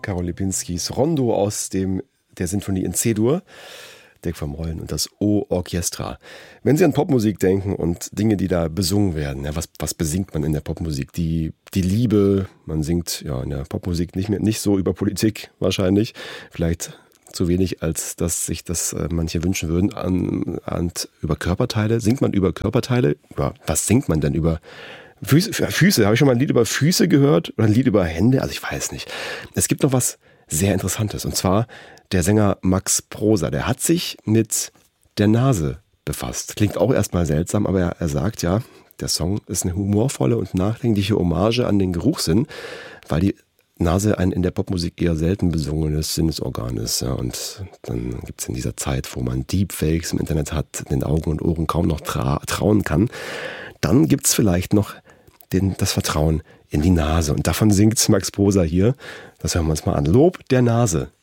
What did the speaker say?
Karol Lipinskis Rondo aus der Sinfonie in C-Dur, Dirk van Rollen und das O-Orchestra. Wenn Sie an Popmusik denken und Dinge, die da besungen werden, ja, was besingt man in der Popmusik? Die Liebe, man singt ja in der Popmusik nicht so über Politik wahrscheinlich, vielleicht zu wenig, als dass sich das manche wünschen würden, über Körperteile. Singt man über Körperteile? Was singt man denn über Füße? Habe ich schon mal ein Lied über Füße gehört oder ein Lied über Hände? Also ich weiß nicht. Es gibt noch was sehr Interessantes, und zwar der Sänger Max Prosa. Der hat sich mit der Nase befasst. Klingt auch erstmal seltsam, aber er sagt ja, der Song ist eine humorvolle und nachdenkliche Hommage an den Geruchssinn, weil die Nase ein in der Popmusik eher selten besungenes Sinnesorgan ist. Ja, und dann gibt es in dieser Zeit, wo man Deepfakes im Internet hat, den Augen und Ohren kaum noch trauen kann, dann gibt es vielleicht noch das Vertrauen in die Nase. Und davon singt Max Prosa hier. Das hören wir uns mal an. Lob der Nase.